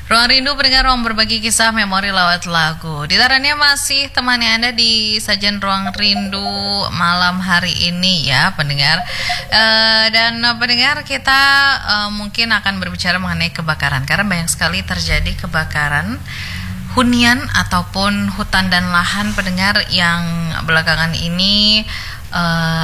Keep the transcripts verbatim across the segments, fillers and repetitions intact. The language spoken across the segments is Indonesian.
Ruang Rindu pendengar, ruang berbagi kisah, memori lewat lagu. Ditarannya masih temani Anda di sajian Ruang Rindu malam hari ini ya pendengar. E, dan pendengar kita e, mungkin akan berbicara mengenai kebakaran. Karena banyak sekali terjadi kebakaran hunian ataupun hutan dan lahan pendengar yang belakangan ini e,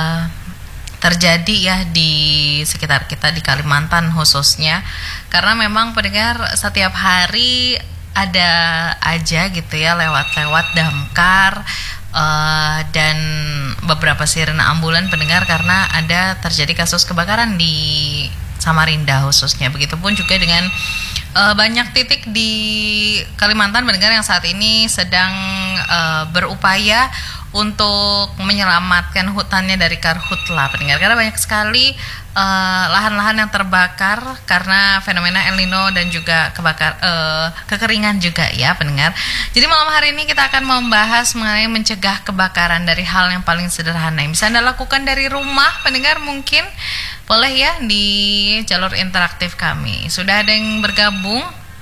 terjadi ya di sekitar kita di Kalimantan khususnya, karena memang pendengar setiap hari ada aja gitu ya lewat-lewat damkar uh, dan beberapa sirena ambulan pendengar, karena ada terjadi kasus kebakaran di Samarinda khususnya. Begitupun juga dengan uh, banyak titik di Kalimantan pendengar yang saat ini sedang uh, berupaya untuk menyelamatkan hutannya dari karhutla pendengar, karena banyak sekali uh, lahan-lahan yang terbakar karena fenomena El Nino dan juga kebakar uh, kekeringan juga ya pendengar. Jadi malam hari ini kita akan membahas mengenai mencegah kebakaran dari hal yang paling sederhana yang bisa Anda lakukan dari rumah pendengar. Mungkin boleh ya di jalur interaktif kami. Sudah ada yang bergabung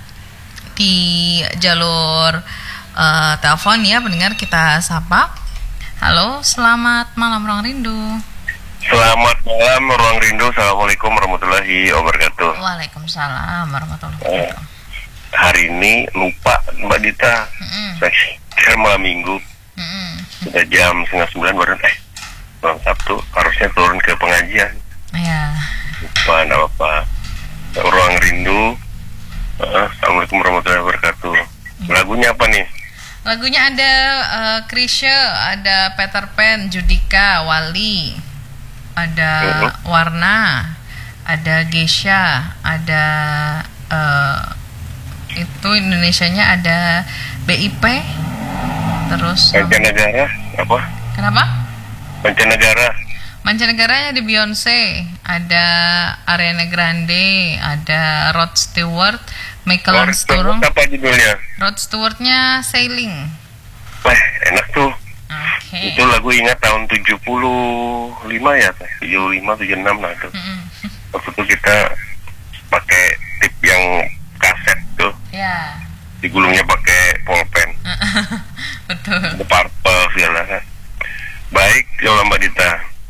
di jalur uh, telepon ya pendengar, kita sapa. Halo, selamat malam Ruang Rindu. Selamat malam Ruang Rindu. Assalamualaikum warahmatullahi wabarakatuh. Waalaikumsalam warahmatullahi wabarakatuh. Eh, hari ini lupa Mbak Dita. Mm-hmm. Saya malam minggu. Mm-hmm. Sudah jam setengah sembilan baru eh malam Sabtu harusnya turun ke pengajian. Ya. Lupa, enggak apa-apa. Ruang Rindu. Uh, Assalamualaikum warahmatullahi wabarakatuh. Mm-hmm. Lagunya apa nih? Lagunya ada uh, Krisya, ada Peter Pan, Judika, Wali, ada uh-huh. Warna, ada Gesha, ada uh, itu Indonesianya ada B I P, terus Mancanegara apa? Kenapa? Mancanegara. Mancanegaranya ada Beyonce, ada Ariana Grande, ada Rod Stewart, Michael Armstrong. Apa judulnya? Rod Stewart-nya Sailing. Wah, enak tuh. Okay. Itu lagu ingat tahun tujuh puluh lima ya, tujuh puluh lima, tujuh puluh enam lah tuh. Mm-hmm. Waktu itu kita pakai tip yang kaset tuh. Ya. Yeah. Digulungnya pakai pulpen. Betul. The Purple segala kan. Baik, ya Mbak Dita.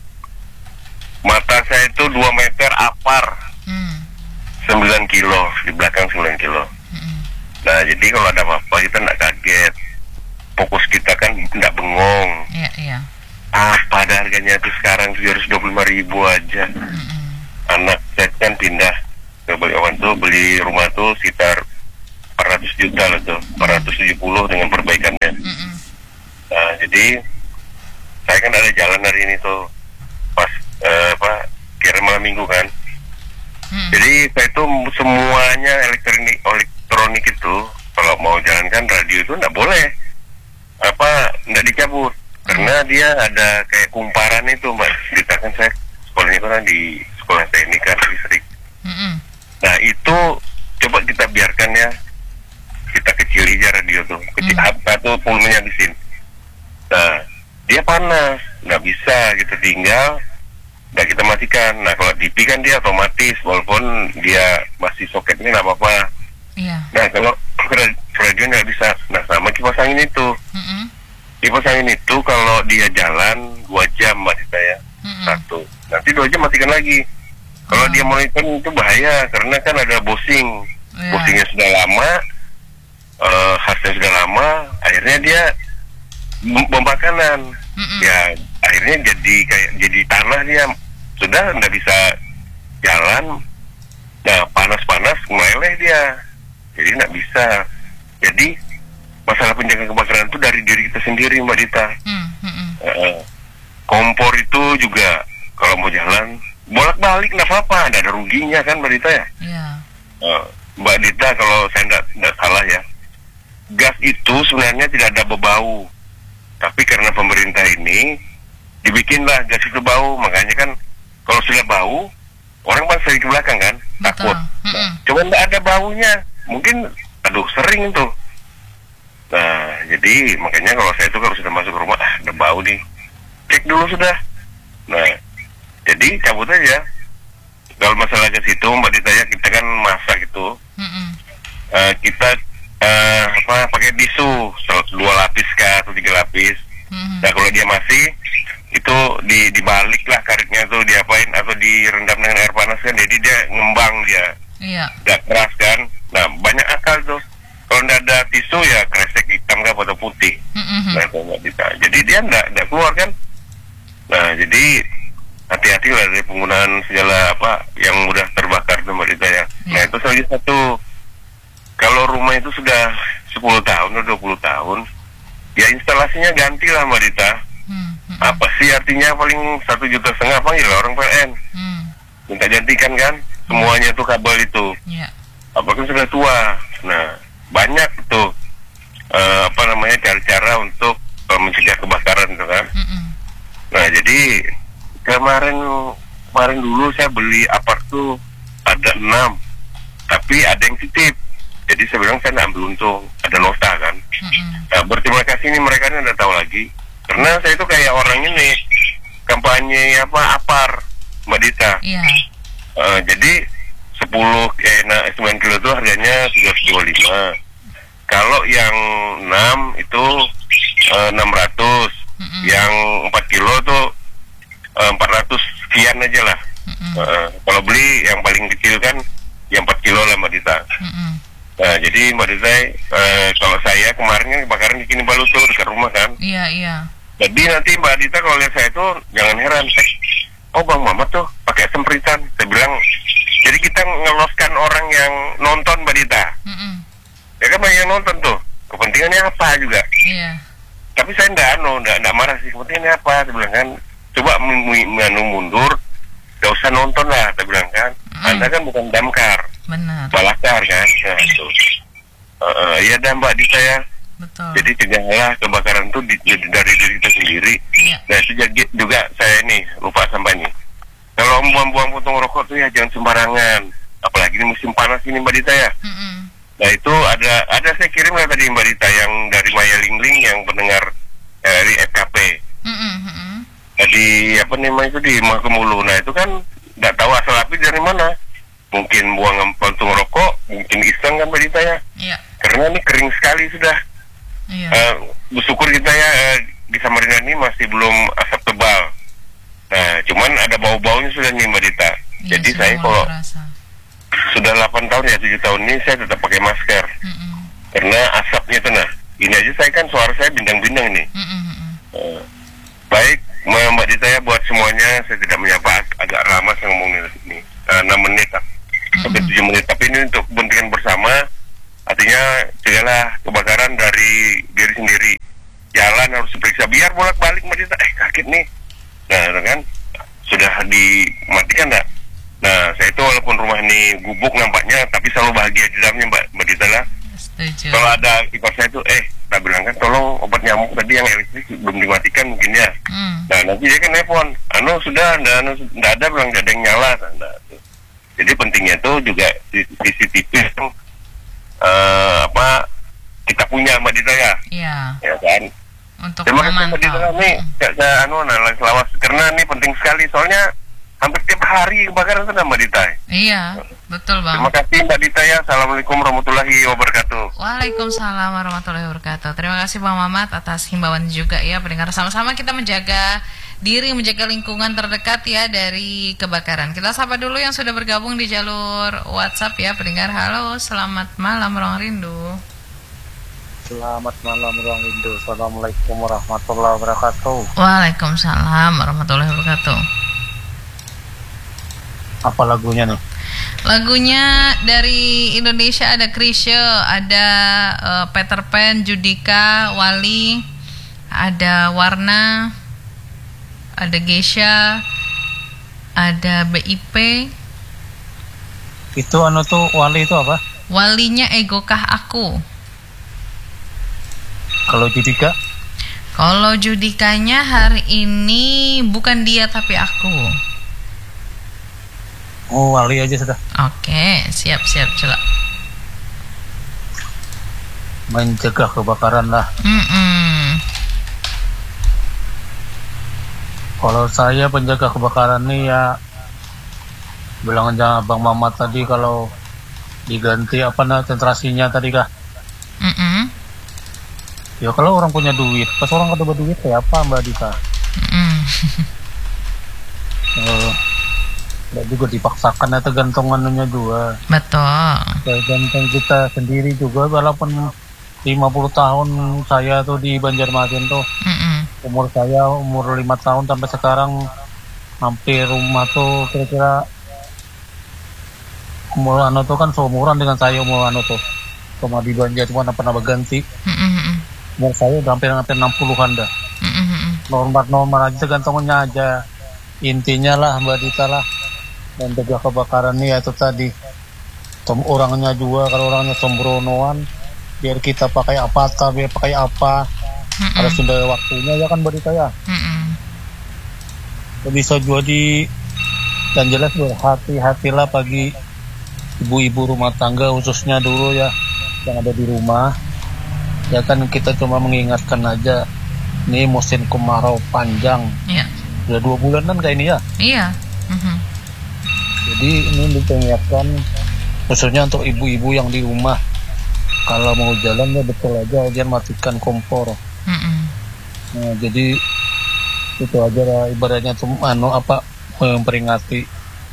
Mata saya itu dua meter apar. Mm. sembilan kilo, di belakang sembilan kilo. Mm-hmm. Nah, jadi kalau ada apa-apa kita nggak kaget. Fokus kita kan nggak bengong. Iya, iya. Ah, pada harganya tuh sekarang tujuh ratus dua puluh lima ribu aja. Mm-hmm. Anak saya kan pindah ke Balikpapan tuh, beli rumah tuh sekitar empat ratus juta lah tuh, empat ratus tujuh puluh dengan perbaikannya. Mm-hmm. Nah, jadi saya kan ada jalan hari ini tuh, pas eh, apa, kira malam minggu kan. Hmm. Jadi saya itu semuanya elektronik elektronik itu kalau mau jalankan radio itu nggak boleh apa nggak dicabut, hmm. karena dia ada kayak kumparan itu Mbak. Ceritakan saya sekolahnya kan di sekolah teknik kan listrik. Hmm. Nah itu coba kita biarkan ya, kita kecil aja radio tuh, kecil hmm. atau volumenya di sini. Nah dia panas, nggak bisa gitu tinggal. Nah kita matikan. Nah kalau D P kan dia otomatis walaupun dia masih soketnya nggak apa-apa. Iya. Nah kalau radio nggak bisa. Nah sama kipas angin itu. Mm-hmm. Kipas angin itu kalau dia jalan dua jam Mbak Dita ya. Mm-hmm. Satu. Nanti dua jam matikan lagi. Kalau mm-hmm. dia monitor itu bahaya karena kan ada bosing. Yeah. Bosingnya sudah lama, uh, khasnya sudah lama. Akhirnya dia bomba kanan. Mm-hmm. Ya akhirnya jadi kayak jadi tanah dia. Sudah nggak bisa jalan. Nah panas-panas meleleh dia, jadi nggak bisa. Jadi masalah penjagaan kebakaran itu dari diri kita sendiri Mbak Dita. mm, mm, uh, Kompor itu juga kalau mau jalan bolak-balik nggak apa-apa, nggak ada ruginya kan Mbak Dita ya. Yeah. uh, Mbak Dita kalau saya nggak salah ya, gas itu sebenarnya tidak ada bau, tapi karena pemerintah ini dibikinlah gas itu bau, makanya kan kalau sudah bau, orang pasti ke belakang kan, betul. Takut. Nah, cuma nggak ada baunya, mungkin, aduh sering tuh. Nah, jadi makanya kalau saya itu kalau sudah masuk ke rumah, ah, ada bau nih, cek dulu sudah. Nah, jadi cabut aja. Kalau masalah gas itu, Mbak Dita ya, kita kan masak itu, uh, kita uh, apa pakai tisu dua lapis kah atau tiga lapis. Mm-hmm. Nah kalau dia masih itu di dibalik lah karetnya tuh, diapain atau direndam dengan air panas kan, jadi dia ngembang dia. Iya. Gak keras kan. Nah banyak akal tuh. Kalau nggak ada tisu ya kresek hitam kan atau putih. Mm-hmm. Nah itu nggak bisa. Jadi dia nggak nggak keluar kan. Nah jadi hati-hati lah dari penggunaan segala apa yang mudah terbakar tuh Mbak Dita ya. Yeah. Nah itu saja satu. Kalau rumah itu sudah sepuluh tahun atau dua puluh tahun, ya instalasinya ganti lah Mbak Dita. Hmm, hmm, apa sih artinya paling satu juta setengah panggil orang P L N. Hmm. Minta gantikan kan, semuanya tuh kabel itu. Yeah. Apakah sudah tua? Nah banyak tuh uh, apa namanya cara-cara untuk uh, mencegah kebakaran tuh kan. Hmm. Nah jadi kemarin kemarin dulu saya beli apart tuh ada enam, tapi ada yang titip. Jadi saya bilang saya nggak ambil untung, ada nota kan. Mm-hmm. Nah, berterima kasih nih mereka ini udah tahu lagi. Karena saya itu kayak orang ini kampanye apa apar Mbak Dita. Yeah. Uh, jadi sepuluh eh nah, sembilan kilo itu harganya tiga ratus dua puluh lima. Kalau yang enam itu uh, enam ratus. Mm-hmm. Yang empat kilo tuh uh, empat ratus sekian aja lah. Mm-hmm. Uh, kalau beli yang paling kecil kan yang empat kilo lah Mbak Dita. Mm-hmm. Nah jadi Mbak Dita, uh, kalau saya kemarin kan kebakaran di Kini Balu tuh dekat rumah kan. Iya iya. Jadi nanti Mbak Dita kalau lihat saya itu jangan heran, eh, oh Bang Mamat tuh pakai sempritan. Saya bilang, jadi kita ngeloskan orang yang nonton Mbak Dita. Mm-hmm. Ya kan banyak yang nonton tuh, kepentingannya apa juga. Iya. Tapi saya enggak, anu, enggak, enggak marah sih, kepentingannya apa. Saya bilang kan, coba menu mundur, gak usah nonton lah. Saya bilang kan, mm. Anda kan bukan damkar. Benar. Balakar kan, ya itu. Uh, iya dah Mbak Dita ya. Betul. Jadi cegahlah kebakaran itu di, di, dari diri kita sendiri. Ya. Nah itu juga saya nih lupa sampai nih. Kalau buang-buang potong rokok tuh ya jangan sembarangan. Apalagi ini musim panas ini Mbak Dita ya. Mm-hmm. Nah itu ada ada saya kirim lah tadi Mbak Dita yang dari Maya Lingling yang pendengar eh, dari F K P. Mm-hmm. Jadi apa namanya itu di Mahkamulu. Nah itu kan nggak tahu asal api dari mana. Mungkin buang puntung rokok, mungkin iseng kan Mbak Dita ya. Iya. Karena ini kering sekali sudah. Iya. Uh, bersyukur kita ya uh, di Samarinda ini masih belum asap tebal. Nah, cuman ada bau-baunya sudah nih Mbak Dita. Iya, jadi saya kalau terasa. Sudah delapan tahun ya tujuh tahun ini saya tetap pakai masker. Mm-mm. Karena asapnya itu nah. Ini aja saya kan suara saya bindang-bindang nih. Uh, baik Mbak Dita ya buat semuanya, saya tidak menyapa agak lama saya ngomongin ini. Uh, enam menit sampai tujuh menit, tapi ini untuk kepentingan bersama, artinya cegahlah kebakaran dari diri sendiri. Jalan harus diperiksa biar bolak-balik Mbak Dita, eh sakit nih. Nah kan sudah dimatikan enggak? Nah saya itu walaupun rumah ini gubuk nampaknya, tapi selalu bahagia di dalamnya Mbak Mbak Dita lah. Kalau ada ipar saya itu, eh tak bilang kan tolong obat nyamuk tadi yang elektrik belum dimatikan mungkin ya. Hmm. Nah nanti dia kan nelfon, anu sudah, anu, anu sudah ada bilang ada yang nyala. Nah, jadi pentingnya tuh juga C C T V yang uh, apa kita punya Mbak Dita ya. Iya. Ya kan. Untuk terima kasih Mbak Dita nih, saya, saya anu nalain selawas karena ini penting sekali soalnya hampir tiap hari kebakaran kan Mbak Dita. Iya, betul Bang. Terima kasih Mbak Dita ya. Assalamualaikum warahmatullahi wabarakatuh. Waalaikumsalam warahmatullahi wabarakatuh. Terima kasih Bang Mamat atas himbauan juga ya pendengar, sama-sama kita menjaga diri, menjaga lingkungan terdekat ya dari kebakaran. Kita sapa dulu yang sudah bergabung di jalur WhatsApp ya pendengar. Halo, selamat malam Ruang Rindu. Selamat malam Ruang Rindu. Assalamualaikum warahmatullahi wabarakatuh. Waalaikumsalam warahmatullahi wabarakatuh. Apa lagunya nih? Lagunya dari Indonesia ada Chrisye, ada uh, Peter Pan, Judika, Wali, ada Warna, ada Geisha, ada B I P. Itu anu tuh Wali itu apa? Walinya Egokah Aku. Kalau Judika? Kalau Judikanya hari ini bukan dia tapi aku. Oh, Wali aja sudah. Oke, siap-siap coba. Mencegah kebakaran lah. Mm-mm. Kalau saya penjaga kebakaran nih ya bilang aja Bang Mamat tadi, kalau diganti apa nah sentrasinya tadi kah? Mm-mm. Ya kalau orang punya duit, pas orang ada duit kayak apa Mbak Dita? Mm-mm. Eh, nggak juga dipaksakan ya tergantungannya juga. Betul. Tergantung kita sendiri juga, walaupun lima puluh tahun saya tuh di Banjarmasin tuh, Mm-mm. umur saya umur lima tahun sampai sekarang hampir rumah tuh kira-kira umur anu tuh kan seumuran dengan saya umur anu tuh. Cuma di Banjar cuma pernah berganti. Mm-mm. Umur saya udah hampir hampir enam puluhan dah. Mm-mm. Normal-normal aja tergantungannya aja. Intinya lah Mbak Dita lah, dan mencegah kebakaran nih itu tadi. Tom orangnya juga, kalau orangnya sembronoan, biar kita pakai apa, biar pakai apa. Mm-mm. Kalau sudah waktunya ya kan Mbak Dita ya. Mm-mm. Bisa juga di, dan jelas berhati-hatilah bagi ibu-ibu rumah tangga khususnya dulu ya, yang ada di rumah. Ya kan kita cuma mengingatkan aja, ini musim kemarau panjang. Iya. Udah dua bulanan kayak ini ya. Iya. Mhm. Jadi ini diingatkan khususnya untuk ibu-ibu yang di rumah, kalau mau jalan ya betul aja jangan matikan kompor. Mm-mm. Nah, jadi itu aja lah ibaratnya tuh anu apa memperingati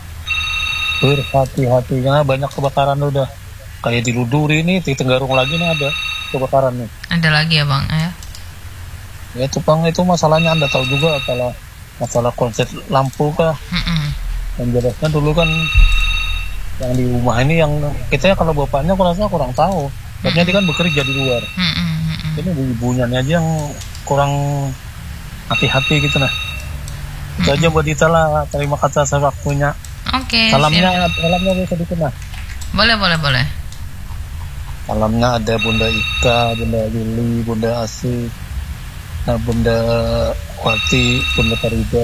berhati-hati karena banyak kebakaran udah kayak di Luduri ini, di Tenggarong lagi nih ada kebakaran nih. Ada lagi ya bang ya? Ya itu bang, itu masalahnya Anda tahu juga masalah masalah konsep lampu kah. Mm-mm. Dan jelasnya dulu kan yang di rumah ini yang kita ya kalau bapaknya aku rasa kurang tahu. Bapaknya dia kan bekerja di luar. Mm-mm. Ini ibu-ibunya aja yang kurang hati-hati gitu nah. Itu aja buat Dita lah. Terima kasih atas waktunya. Oke. Salamnya, siap. salamnya bisa dikenal. Boleh boleh boleh. Salamnya ada Bunda Ika, Bunda Yuli, Bunda Asih, nah, Bunda Wati, Bunda Farida,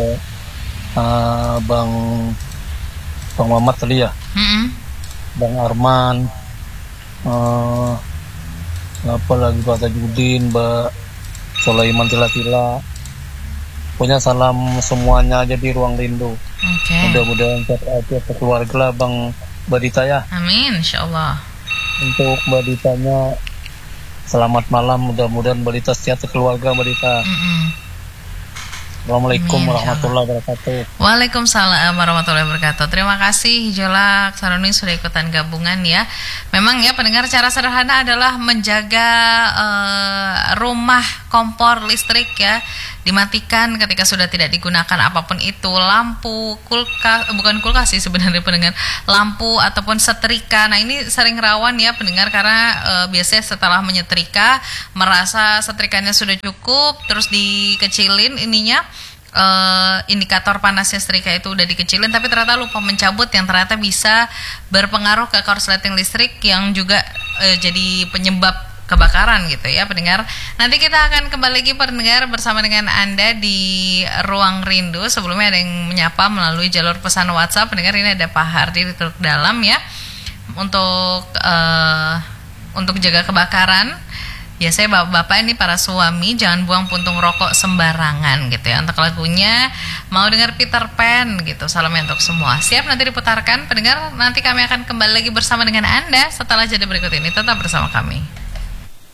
uh, Bang Bang Mamat tadi ya, Mm-mm. Bang Arman, uh, apa lagi Pak Tajudin, Mbak Sulaiman Tila-Tila. Punya salam semuanya aja di Ruang Rindu. Oke. Mudah-mudahan sehat aja ke keluarga lah Bang Mbak Dita ya. Amin, insyaallah. Untuk Mbak Ditanya selamat malam, mudah-mudahan Mbak Dita sehat ke keluarga Mbak Dita. Mm-mm. Assalamualaikum Amin, warahmatullahi wabarakatuh. Waalaikumsalam warahmatullahi wabarakatuh. Terima kasih Jolak Saroni sudah ikutan gabungan ya. Memang ya pendengar, cara sederhana adalah menjaga uh, rumah kompor listrik ya dimatikan ketika sudah tidak digunakan apapun itu, lampu, kulkas, bukan kulkas sih sebenarnya pendengar, lampu ataupun setrika. Nah ini sering rawan ya pendengar karena uh, biasanya setelah menyetrika merasa setrikanya sudah cukup, terus dikecilin ininya. Uh, indikator panasnya setrika itu udah dikecilin tapi ternyata lupa mencabut, yang ternyata bisa berpengaruh ke korsleting listrik yang juga uh, jadi penyebab kebakaran gitu ya pendengar. Nanti kita akan kembali lagi pendengar bersama dengan Anda di Ruang Rindu. Sebelumnya ada yang menyapa melalui jalur pesan WhatsApp pendengar. Ini ada Pak Hardi di Teluk Dalam ya, untuk uh, untuk jaga kebakaran. Ya saya bapak-bapak ini para suami jangan buang puntung rokok sembarangan gitu ya. Untuk lagunya mau dengar Peter Pan gitu. Salamnya untuk semua. Siap nanti diputarkan pendengar. Nanti kami akan kembali lagi bersama dengan Anda setelah jeda berikut ini. Tetap bersama kami.